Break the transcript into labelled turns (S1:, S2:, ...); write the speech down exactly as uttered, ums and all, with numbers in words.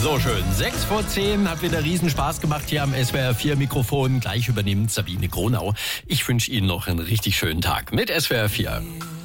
S1: So schön. Sechs vor zehn, hat wieder riesen Spaß gemacht hier am S W R vier Mikrofon. Gleich übernimmt Sabine Gronau. Ich wünsche Ihnen noch einen richtig schönen Tag mit S W R vier.